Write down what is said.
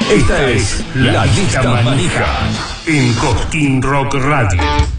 Esta es la lista manija en Cosquín Rock Radio.